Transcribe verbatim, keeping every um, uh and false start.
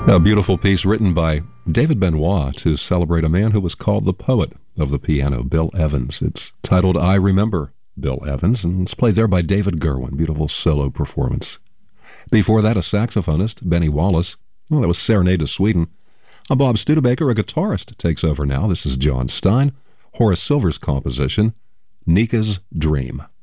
A beautiful piece written by David Benoit to celebrate a man who was called the poet of the piano, Bill Evans. It's titled I Remember Bill Evans, and it's played there by David Gerwin. Beautiful solo performance. Before that, a saxophonist, Benny Wallace. Well, that was Serenade to Sweden. I'm Bob Studebaker, a guitarist, takes over now. This is John Stein, Horace Silver's composition, Nika's Dream.